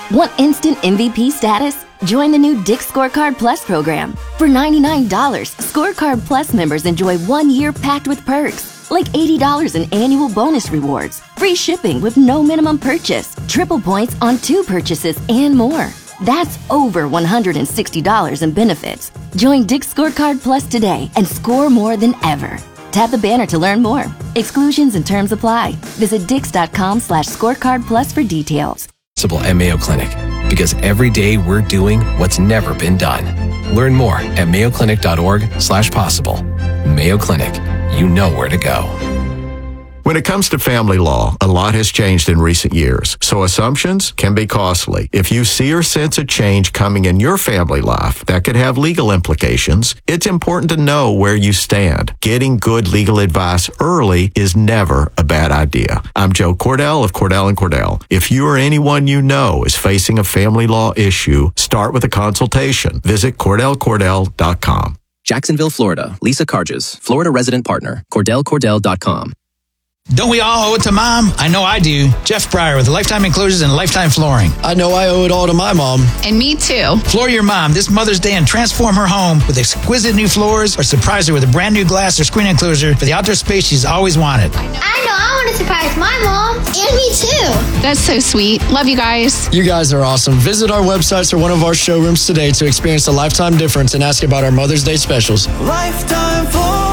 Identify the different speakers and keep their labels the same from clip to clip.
Speaker 1: Want instant MVP status? Join the new Dick's Scorecard Plus program. For $99, Scorecard Plus members enjoy 1 year packed with perks, like $80 in annual bonus rewards, free shipping with no minimum purchase, triple points on 2 purchases, and more. That's over $160 in benefits. Join Dick's Scorecard Plus today and score more than ever. Tap the banner to learn more. Exclusions and terms apply. Visit dix.com/scorecardplus for details.
Speaker 2: At Mayo Clinic, because every day we're doing what's never been done. Learn more at mayoclinic.org/possible. Mayo Clinic, you know where to go.
Speaker 3: When it comes to family law, a lot has changed in recent years, so assumptions can be costly. If you see or sense a change coming in your family life that could have legal implications, it's important to know where you stand. Getting good legal advice early is never a bad idea. I'm Joe Cordell of Cordell & Cordell. If you or anyone you know is facing a family law issue, start with a consultation. Visit CordellCordell.com.
Speaker 4: Jacksonville, Florida. Lisa Carges, Florida resident partner. CordellCordell.com.
Speaker 5: Don't we all owe it to Mom? I know I do. Jeff Pryor with Lifetime Enclosures and Lifetime Flooring.
Speaker 6: I know I owe it all to my mom.
Speaker 7: And me too.
Speaker 5: Floor your mom this Mother's Day and transform her home with exquisite new floors, or surprise her with a brand new glass or screen enclosure for the outdoor space she's always wanted.
Speaker 7: I know I want to surprise my mom. And me too. That's so sweet. Love you guys.
Speaker 6: You guys are awesome. Visit our websites or one of our showrooms today to experience a lifetime difference and ask about our Mother's Day specials.
Speaker 8: Lifetime Flooring.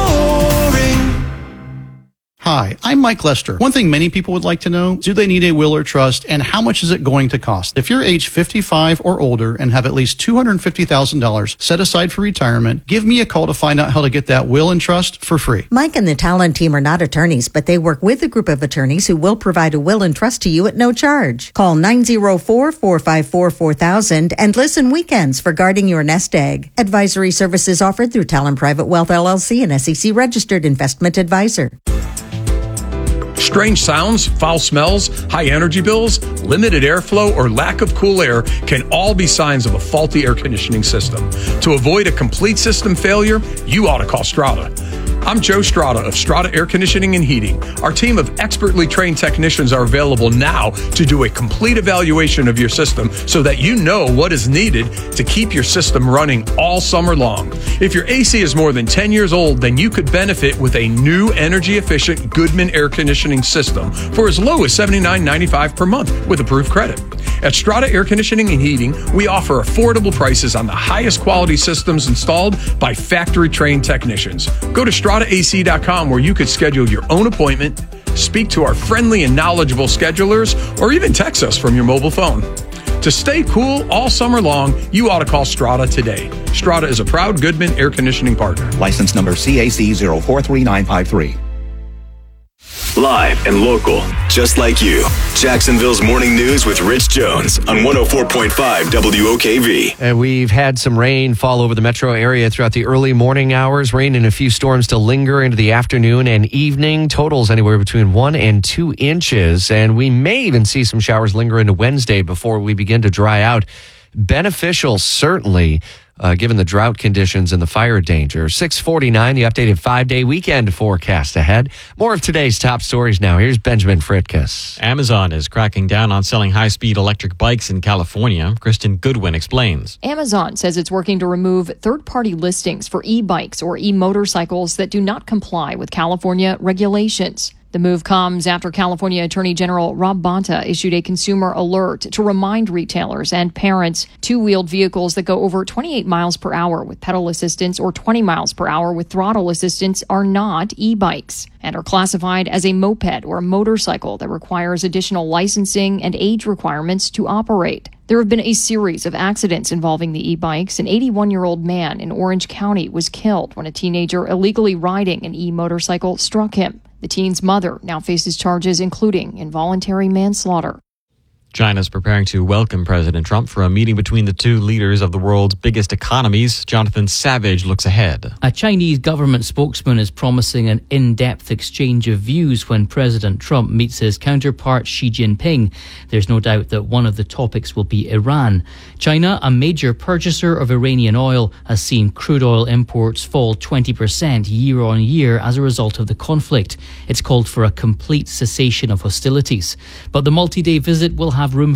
Speaker 8: Hi, I'm Mike Lester. One thing many people would like to know, do they need a will or trust, and how much is it going to cost? If you're age 55 or older and have at least $250,000 set aside for retirement, give me a call to find out how to get that will and trust for free.
Speaker 9: Mike and the Talon team are not attorneys, but they work with a group of attorneys who will provide a will and trust to you at no charge. Call 904-454-4000 and listen weekends for guarding your nest egg. Advisory services offered through Talon Private Wealth LLC, an SEC registered investment advisor.
Speaker 10: Strange sounds, foul smells, high energy bills, limited airflow, or lack of cool air can all be signs of a faulty air conditioning system. To avoid a complete system failure, you ought to call Strata. I'm Joe Strata of Strata Air Conditioning and Heating. Our team of expertly trained technicians are available now to do a complete evaluation of your system so that you know what is needed to keep your system running all summer long. If your AC is more than 10 years old, then you could benefit with a new energy-efficient Goodman air conditioning system for as low as $79.95 per month with approved credit. At Strata Air Conditioning and Heating, we offer affordable prices on the highest quality systems installed by factory-trained technicians. Go to StrataAC.com where you could schedule your own appointment, speak to our friendly and knowledgeable schedulers, or even text us from your mobile phone. To stay cool all summer long, you ought to call Strata today. Strata is a proud Goodman air conditioning partner.
Speaker 11: License number CAC 043953.
Speaker 12: Live and local, just like you. Jacksonville's Morning News with Rich Jones on 104.5 WOKV.
Speaker 13: And we've had some rain fall over the metro area throughout the early morning hours. Rain and a few storms to linger into the afternoon and evening. Totals anywhere between 1 and 2 inches. And we may even see some showers linger into Wednesday before we begin to dry out. Beneficial, certainly, given the drought conditions and the fire danger. 6:49, the updated 5-day weekend forecast ahead. More of today's top stories now. Here's Benjamin Fritkus.
Speaker 14: Amazon is cracking down on selling high-speed electric bikes in California. Kristen Goodwin explains.
Speaker 15: Amazon says it's working to remove third-party listings for e-bikes or e-motorcycles that do not comply with California regulations. The move comes after California Attorney General Rob Bonta issued a consumer alert to remind retailers and parents two-wheeled vehicles that go over 28 miles per hour with pedal assistance or 20 miles per hour with throttle assistance are not e-bikes and are classified as a moped or a motorcycle that requires additional licensing and age requirements to operate. There have been a series of accidents involving the e-bikes. An 81-year-old man in Orange County was killed when a teenager illegally riding an e-motorcycle struck him. The teen's mother now faces charges including involuntary manslaughter.
Speaker 14: China's preparing to welcome President Trump for a meeting between the two leaders of the world's biggest economies. Jonathan Savage looks ahead.
Speaker 16: A Chinese government spokesman is promising an in-depth exchange of views when President Trump meets his counterpart Xi Jinping. There's no doubt that one of the topics will be Iran. China, a major purchaser of Iranian oil, has seen crude oil imports fall 20% year on year as a result of the conflict. It's called for a complete cessation of hostilities. But the multi-day visit will have room